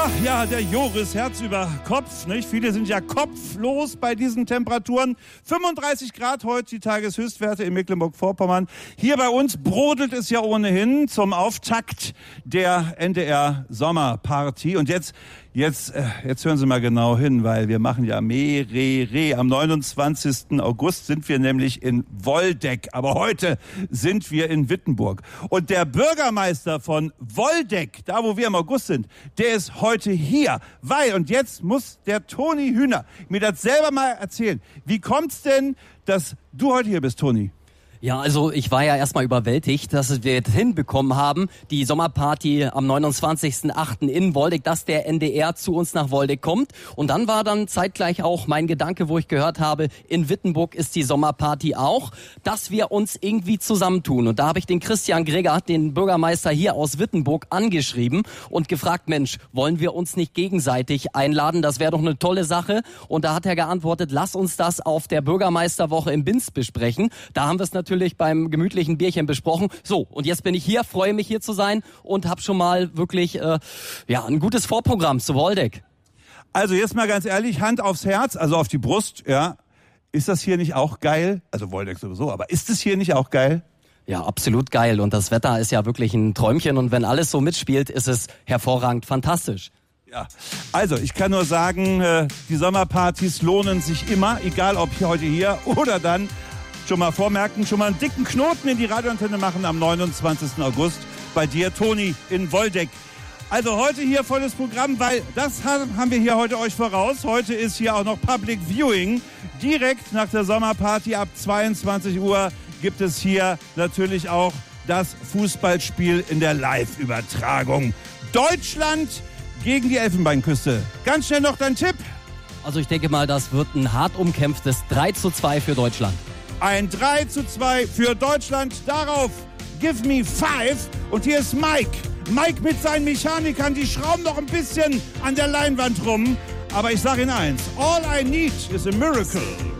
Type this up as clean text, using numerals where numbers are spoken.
Ach ja, der Joris, Herz über Kopf, nicht? Viele sind ja kopflos bei diesen Temperaturen. 35 Grad heute, die Tageshöchstwerte in Mecklenburg-Vorpommern. Hier bei uns brodelt es ja ohnehin zum Auftakt der NDR-Sommerparty. Und jetzt hören Sie mal genau hin, weil wir machen ja mehrere. Am 29. August sind wir nämlich in Woldeck, aber heute sind wir in Wittenburg. Und der Bürgermeister von Woldeck, da wo wir im August sind, der ist heute hier, weil, und jetzt muss der Toni Hühner mir das selber mal erzählen. Wie kommt's denn, dass du heute hier bist, Toni? Ja, also ich war ja erstmal überwältigt, dass wir jetzt hinbekommen haben, die Sommerparty am 29.08. in Woldeck, dass der NDR zu uns nach Woldeck kommt. Und dann war dann zeitgleich auch mein Gedanke, wo ich gehört habe, in Wittenburg ist die Sommerparty auch, dass wir uns irgendwie zusammentun. Und da habe ich den Christian Greger, den Bürgermeister hier aus Wittenburg, angeschrieben und gefragt, Mensch, wollen wir uns nicht gegenseitig einladen? Das wäre doch eine tolle Sache. Und da hat er geantwortet, lass uns das auf der Bürgermeisterwoche im Binz besprechen. Da haben wir es natürlich beim gemütlichen Bierchen besprochen. So, und jetzt bin ich hier, freue mich hier zu sein und habe schon mal wirklich ein gutes Vorprogramm zu Woldeck. Also jetzt mal ganz ehrlich, Hand aufs Herz, also auf die Brust, ja. Ist das hier nicht auch geil? Also Woldeck sowieso, aber ist es hier nicht auch geil? Ja, absolut geil. Und das Wetter ist ja wirklich ein Träumchen. Und wenn alles so mitspielt, ist es hervorragend fantastisch. Ja, also ich kann nur sagen, die Sommerpartys lohnen sich immer, egal ob heute hier oder dann. Schon mal vormerken, schon mal einen dicken Knoten in die Radioantenne machen am 29. August bei dir, Toni, in Woldeck. Also heute hier volles Programm, weil das haben wir hier heute euch voraus. Heute ist hier auch noch Public Viewing. Direkt nach der Sommerparty ab 22 Uhr gibt es hier natürlich auch das Fußballspiel in der Live-Übertragung. Deutschland gegen die Elfenbeinküste. Ganz schnell noch dein Tipp. Also ich denke mal, das wird ein hart umkämpftes 3:2 für Deutschland. Ein 3:2 für Deutschland. Darauf give me 5. Und hier ist Mike. Mike mit seinen Mechanikern, die schrauben noch ein bisschen an der Leinwand rum. Aber ich sage Ihnen eins, all I need is a miracle.